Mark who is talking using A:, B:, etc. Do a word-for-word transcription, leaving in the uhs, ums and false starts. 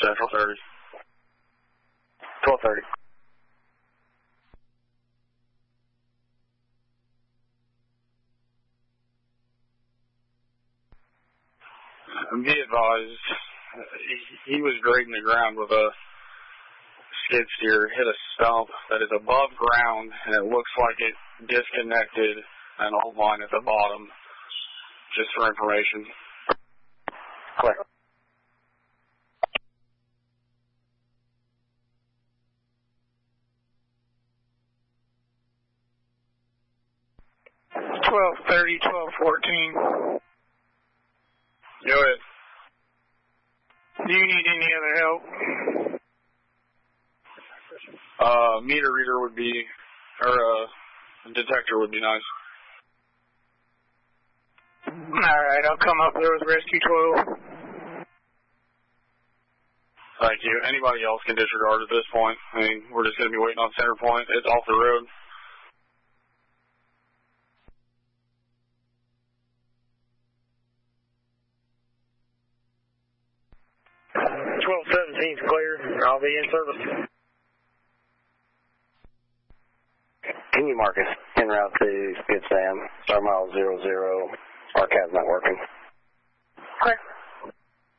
A: Central thirty.
B: twelve thirty.
A: Be advised, he, he was grading the ground with a skid steer, hit a stump that is above ground, and it looks like it disconnected an old line at the bottom, just for information.
B: Clear.
C: twelve thirty, twelve fourteen.
A: Go ahead.
C: Do you need any other help?
A: Uh, meter reader would be, or uh, detector would be nice.
C: Alright, I'll come up there with Rescue twelve.
A: Thank you. Anybody else can disregard at this point. I mean, we're just going to be waiting on center point. It's off the road.
B: twelve seventeen is clear. I'll be in service. Can you mark us en route to Skid Sam? Star mile zero zero. Our cab's not working.
C: Okay.